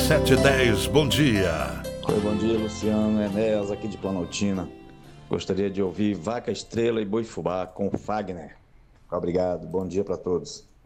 7h10, bom dia. Oi, bom dia, Luciano, Enéas, aqui de Planaltina. Gostaria de ouvir Vaca Estrela e Boi Fubá com Fagner. Obrigado, bom dia para todos.